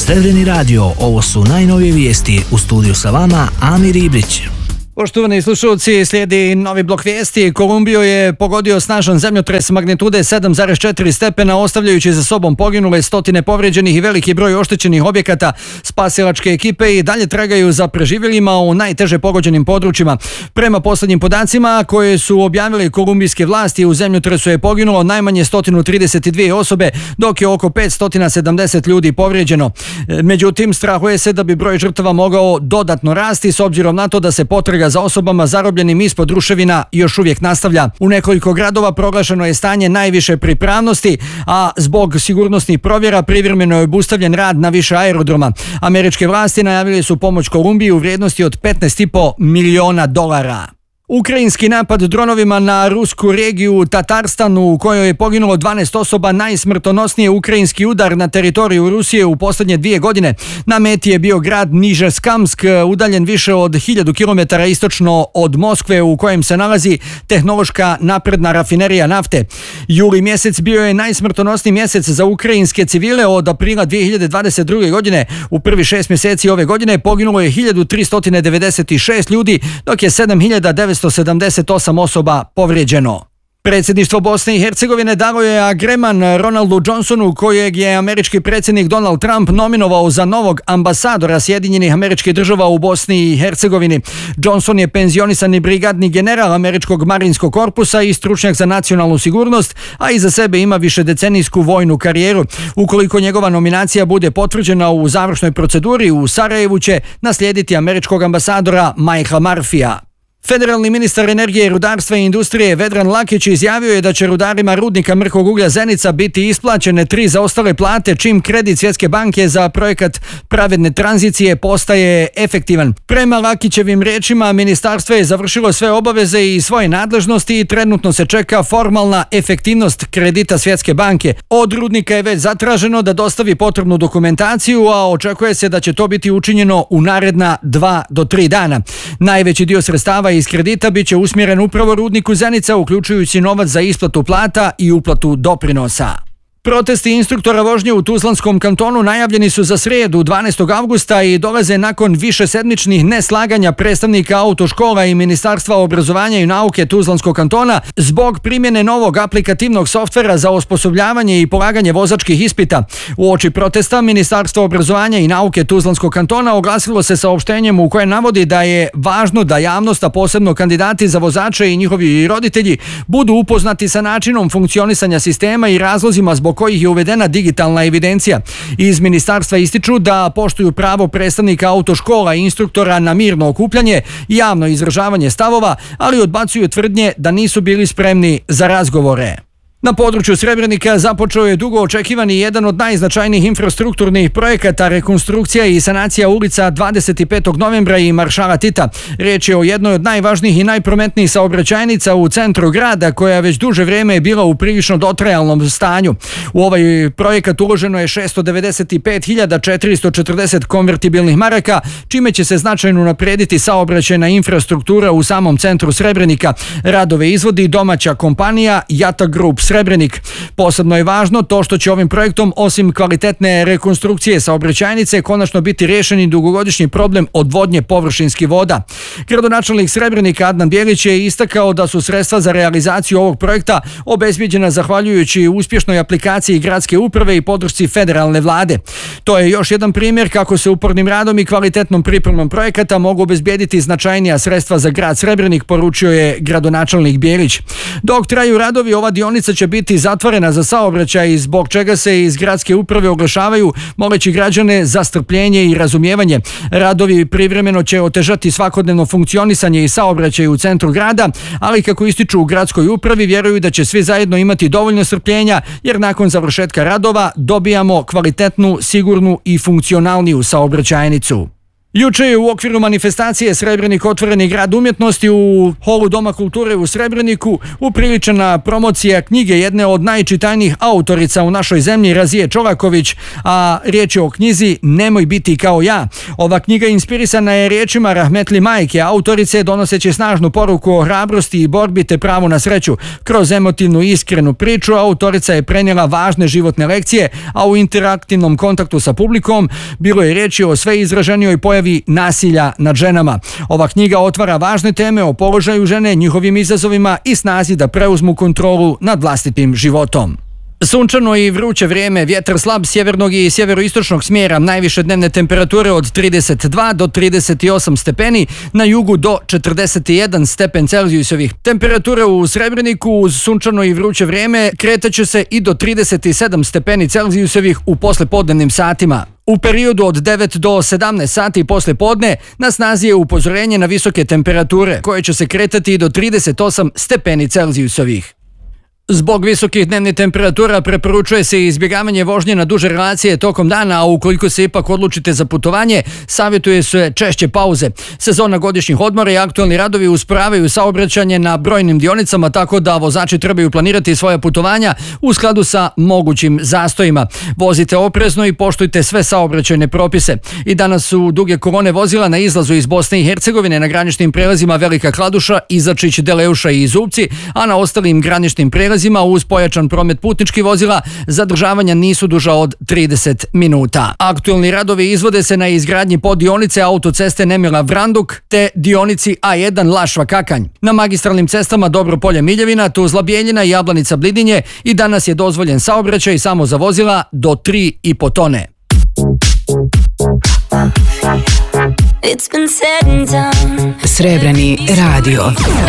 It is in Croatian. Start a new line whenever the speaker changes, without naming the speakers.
Srebreni radio, ovo su najnovije vijesti. U studiju sa vama Amir Ibrić.
Poštovani slušalci, slijedi novi blok vijesti. Kolumbiju je pogodio snažan zemljotres magnitude 7,4 stepena, ostavljajući za sobom poginule, stotine povrijeđenih i veliki broj oštećenih objekata. Spasilačke ekipe i dalje tragaju za preživjelima u najteže pogođenim područjima. Prema posljednjim podacima koje su objavili kolumbijske vlasti, u zemljotresu je poginulo najmanje 132 osobe, dok je oko 570 ljudi povrijeđeno. Međutim, strahuje se da bi broj žrtava mogao dodatno rasti s obzirom na to da se potraga za osobama zarobljenim ispod ruševina još uvijek nastavlja. U nekoliko gradova proglašeno je stanje najviše pripravnosti, a zbog sigurnosnih provjera privremeno je obustavljen rad na više aerodroma. Američke vlasti najavile su pomoć Kolumbiji u vrijednosti od $15,5 miliona. Ukrajinski napad dronovima na rusku regiju Tatarstanu, u kojoj je poginulo 12 osoba, najsmrtonosniji je ukrajinski udar na teritoriju Rusije u posljednje 2 godine. Na meti je bio grad Nižeskamsk, udaljen više od 1000 km istočno od Moskve, u kojem se nalazi tehnološka napredna rafinerija nafte. Juli mjesec bio je najsmrtonosniji mjesec za ukrajinske civile od aprila 2022. godine. U prvi 6 mjeseci ove godine poginulo je 1396 ljudi, dok je 7978 osoba povrijeđeno. Predsjedništvo Bosne i Hercegovine dalo je agreman Ronaldu Johnsonu, kojeg je američki predsjednik Donald Trump nominovao za novog ambasadora Sjedinjenih Američkih Država u Bosni i Hercegovini. Johnson je penzionisani brigadni general američkog marinskog korpusa i stručnjak za nacionalnu sigurnost, a iza sebe ima višedecenijsku vojnu karijeru. Ukoliko njegova nominacija bude potvrđena u završnoj proceduri, u Sarajevu će naslijediti američkog ambasadora Michaela Murphyja. Federalni ministar energije, rudarstva i industrije Vedran Lakić izjavio je da će rudarima rudnika mrkog uglja Zenica biti isplaćene 3 zaostale plate čim kredit Svjetske banke za projekat pravedne tranzicije postaje efektivan. Prema Lakićevim riječima, ministarstvo je završilo sve obaveze i svoje nadležnosti i trenutno se čeka formalna efektivnost kredita Svjetske banke. Od rudnika je već zatraženo da dostavi potrebnu dokumentaciju, a očekuje se da će to biti učinjeno u naredna 2 do 3 dana. Najveći dio sredstava iz kredita biće usmjeren upravo rudniku Zenica, uključujući novac za isplatu plata i uplatu doprinosa. Protesti instruktora vožnje u Tuzlanskom kantonu najavljeni su za srijedu 12. avgusta i dolaze nakon višesedmičnih neslaganja predstavnika autoškola i Ministarstva obrazovanja i nauke Tuzlanskog kantona zbog primjene novog aplikativnog softvera za osposobljavanje i polaganje vozačkih ispita. Uoči protesta Ministarstvo obrazovanja i nauke Tuzlanskog kantona oglasilo se saopštenjem u kojem navodi da je važno da javnost, a posebno kandidati za vozače i njihovi roditelji, budu upoznati sa načinom funkcionisanja sistema i razlozima zbog kojih je uvedena digitalna evidencija. Iz ministarstva ističu da poštuju pravo predstavnika autoškola i instruktora na mirno okupljanje i javno izražavanje stavova, ali odbacuju tvrdnje da nisu bili spremni za razgovore. Na području Srebrenika započeo je dugo očekivani jedan od najznačajnijih infrastrukturnih projekata, rekonstrukcija i sanacija ulica 25. novembra i Maršala Tita. Riječ je o jednoj od najvažnijih i najprometnijih saobraćajnica u centru grada, koja već duže vrijeme je bila u prilično dotrajalnom stanju. U ovaj projekat uloženo je 695.440 konvertibilnih maraka, čime će se značajno unaprijediti saobraćajna infrastruktura u samom centru Srebrenika. Radove izvodi domaća kompanija Jata Group Srebrenik. Posebno je važno to što će ovim projektom, osim kvalitetne rekonstrukcije saobraćajnice, konačno biti riješeni dugogodišnji problem odvodnje površinskih voda. Gradonačelnik Srebrenika Adnan Bjelić je istakao da su sredstva za realizaciju ovog projekta obezbijeđena zahvaljujući uspješnoj aplikaciji gradske uprave i podršci federalne vlade. To je još jedan primjer kako se upornim radom i kvalitetnom pripremom projekata mogu obezbijediti značajnija sredstva za grad Srebrenik, poručio je gradonačelnik Bjelić. Dok traju radovi, ova dionica će biti zatvorena za saobraćaj, zbog čega se iz gradske uprave oglašavaju moleći građane za strpljenje i razumijevanje. Radovi privremeno će otežati svakodnevno funkcionisanje i saobraćaj u centru grada, ali kako ističu u gradskoj upravi, vjeruju da će svi zajedno imati dovoljno strpljenja, jer nakon završetka radova dobijamo kvalitetnu, sigurnu i funkcionalniju saobraćajnicu. Juče je u okviru manifestacije Srebrenik otvoreni grad umjetnosti u holu Doma kulture u Srebreniku upriličena promocija knjige jedne od najčitanijih autorica u našoj zemlji, Razije Čolaković, a riječ je o knjizi Nemoj biti kao ja. Ova knjiga inspirisana je riječima rahmetli majke autorice, donoseći snažnu poruku o hrabrosti i borbi te pravu na sreću. Kroz emotivnu i iskrenu priču autorica je prenijela važne životne lekcije, a u interaktivnom kontaktu sa publikom bilo je riječi o sve izraženijoj pojavi nasilja nad ženama. Ova knjiga otvara važne teme o položaju žene, njihovim izazovima i snazi da preuzmu kontrolu nad vlastitim životom. Sunčano i vruće vrijeme, vjetar slab sjevernog i sjeveroistočnog smjera, najviše dnevne temperature od 32 do 38 stepeni, na jugu do 41 stepen Celzijusovih. Temperature u Srebreniku uz sunčano i vruće vrijeme kretaće se i do 37 stepeni Celzijusovih u poslepodnevnim satima. U periodu od 9 do 17 sati posle podne na snazi je upozorenje na visoke temperature, koje će se kretati i do 38 stepeni Celzijusovih. Zbog visokih dnevnih temperatura preporučuje se izbjegavanje vožnje na duže relacije tokom dana, a ukoliko se ipak odlučite za putovanje, savjetuje se češće pauze. Sezona godišnjih odmora i aktualni radovi usporavaju saobraćanje na brojnim dionicama, tako da vozači trebaju planirati svoja putovanja u skladu sa mogućim zastojima. Vozite oprezno i poštujte sve saobraćajne propise. I danas su duge kolone vozila na izlazu iz Bosne i Hercegovine na graničnim prelazima Velika Kladuša, Izačić, Deleuša i Zupci, a na ostalim graničnim prelazima uz pojačan promet putničkih vozila zadržavanja nisu duža od 30 minuta. Aktualni radovi izvode se na izgradnji poddionice autoceste Nemila Vranduk te dionici A1 Lašva Kakanj. Na magistralnim cestama Dobropolje Miljevina, Tuzla Bijeljina i Jablanica Blidinje i danas je dozvoljen saobraćaj samo za vozila do 3,5 tone.
Srebreni radio.